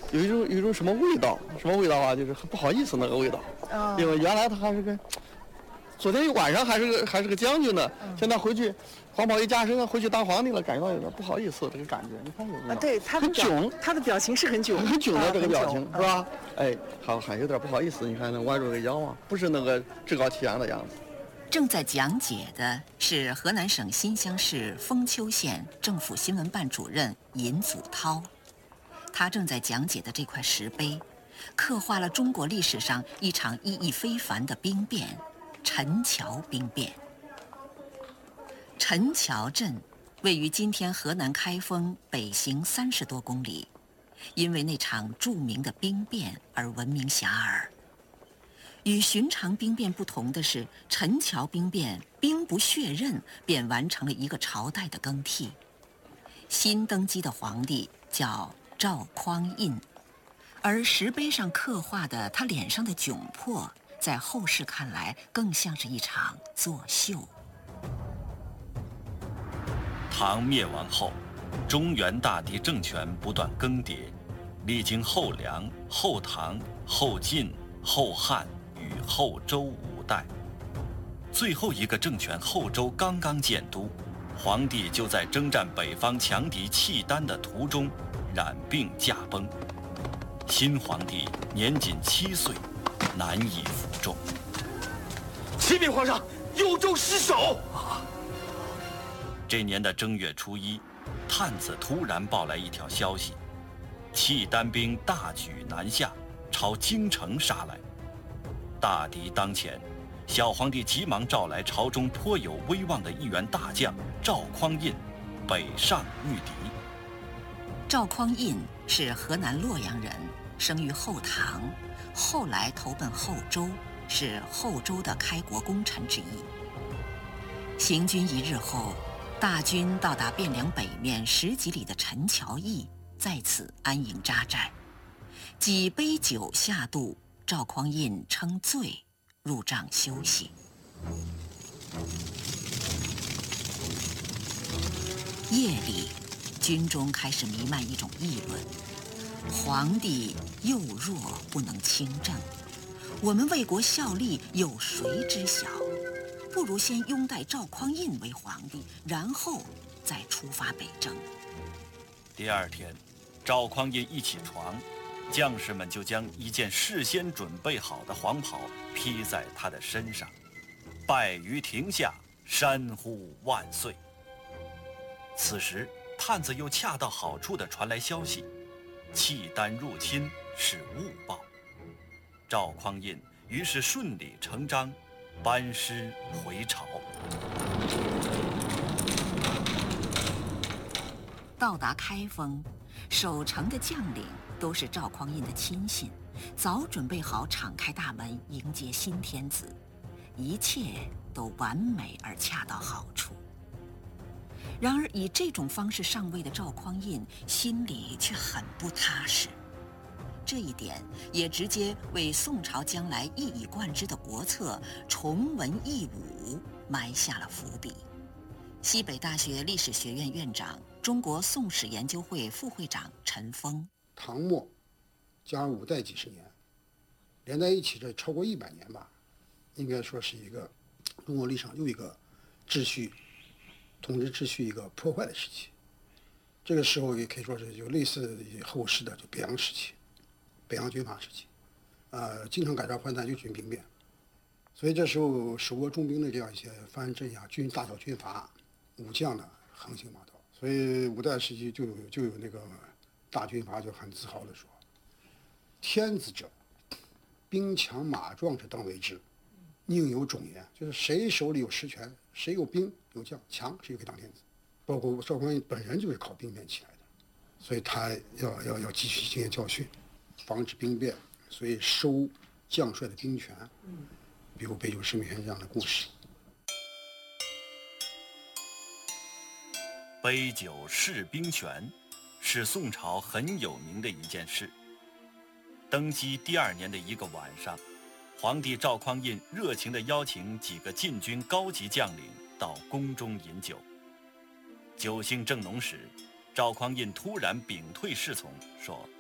有一种什么味道啊，就是很不好意思那个味道。因为原来他还是个，昨天晚上还是个将军呢，现在回去黄袍一加身，回去当皇帝了，感觉到有点不好意思这个感觉。你看有没有？ 对， 很囧， 他的表情是很囧， 很囧的这个表情是吧？哎，好，还有点不好意思。你看那弯着个腰啊，不是那个趾高气扬的样子。 正在讲解的是河南省新乡市封丘县政府新闻办主任尹祖涛，他正在讲解的这块石碑，刻画了中国历史上一场意义非凡的兵变——陈桥兵变。陈桥镇位于今天河南开封北行30多公里，因为那场著名的兵变而闻名遐迩。与寻常兵变不同的是，陈桥兵变兵不血刃便完成了一个朝代的更替。新登基的皇帝叫赵匡胤，而石碑上刻画的他脸上的窘迫，在后世看来更像是一场作秀。 唐灭亡后，中原大地政权不断更迭，历经后梁、后唐、后晋、后汉与后周5代，最后一个政权后周刚刚建都，皇帝就在征战北方强敌契丹的途中染病驾崩。新皇帝年仅7岁，难以服众。 启禀皇上，幽州失守。 这年的正月初1，探子突然报来一条消息：契丹兵大举南下，朝京城杀来。大敌当前，小皇帝急忙召来朝中颇有威望的一员大将赵匡胤，北上御敌。 赵匡胤是河南洛阳人，生于后唐，后来投奔后周，是后周的开国功臣之一。行军1日后，大军到达汴梁北面10几里的陈桥驿，在此安营扎寨。几杯酒下肚，赵匡胤称醉，入帐休息。夜里，军中开始弥漫一种议论：皇帝幼弱，不能亲政，我们为国效力，有谁知晓？不如先拥戴赵匡胤为皇帝，然后再出发北征。 第2天，赵匡胤一起床，将士们就将一件事先准备好的黄袍披在他的身上，拜于庭下，山呼万岁。此时，探子又恰到好处地传来消息，契丹入侵是误报。赵匡胤于是顺理成章，班师回朝。 到达开封，守城的将领都是赵匡胤的亲信，早准备好敞开大门迎接新天子，一切都完美而恰到好处。然而，以这种方式上位的赵匡胤心里却很不踏实，这一点也直接为宋朝将来一以贯之的国策崇文抑武埋下了伏笔。西北大学历史学院院长、中国宋史研究会副会长陈峰： 唐末加5代几十年，连在一起这超过100年吧，应该说是一个中国历史上又一个统治秩序一个破坏的时期。这个时候也可以说是有类似于后世的就北洋时期，北洋军阀时期，经常改朝换代，又军兵变，所以这时候手握重兵的这样一些藩镇呀、大小军阀、武将呢横行霸道，所以5代时期就有那个大军阀就很自豪地说：“天子者，兵强马壮者当为之，宁有种焉。”就是谁手里有实权，谁有兵有将强，谁就可以当天子。包括赵匡胤本人就是靠兵变起来的，所以他要汲取经验教训，防止兵变，所以收将帅的兵权。比如北九师命权这样的故事。 杯酒释兵权是宋朝很有名的一件事。登基第2年的一个晚上，皇帝赵匡胤热情地邀请几个禁军高级将领到宫中饮酒。酒兴正浓时，赵匡胤突然屏退侍从，说：“